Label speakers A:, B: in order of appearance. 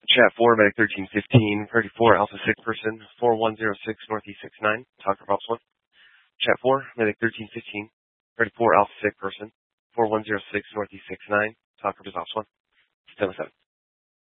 A: Chat 4, Medic 1315, 34, Alpha 6 person, 4106 Northeast 69, Talker Props 1. Chat 4, Medic 1315, 34, Alpha 6 person, 4106 Northeast 69, Talker Props 1. Stand 7.